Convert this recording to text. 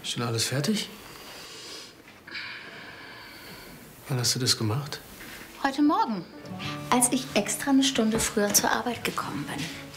Ist schon alles fertig? Wann hast du das gemacht? Heute Morgen, als ich extra eine Stunde früher zur Arbeit gekommen bin.